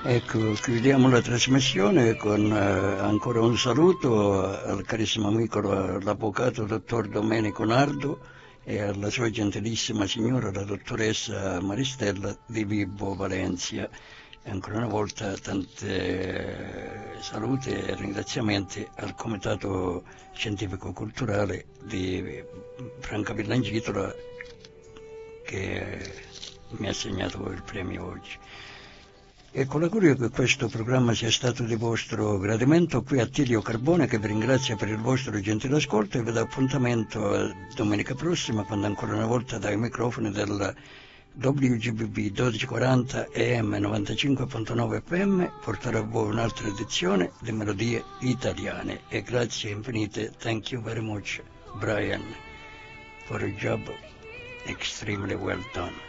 Ecco, chiudiamo la trasmissione con ancora un saluto al carissimo amico l'avvocato dottor Domenico Nardo e alla sua gentilissima signora la dottoressa Maristella di Vibo Valencia. E ancora una volta tante salute e ringraziamenti al Comitato Scientifico Culturale di Francavilla Angitola che mi ha assegnato il premio oggi. E con l'augurio che questo programma sia stato di vostro gradimento, qui a Attilio Carbone che vi ringrazia per il vostro gentile ascolto e vi do appuntamento a domenica prossima quando ancora una volta dai microfoni della WGBB 1240 EM 95.9 FM porterò a voi un'altra edizione di Melodie Italiane e grazie infinite, thank you very much Brian for a job extremely well done.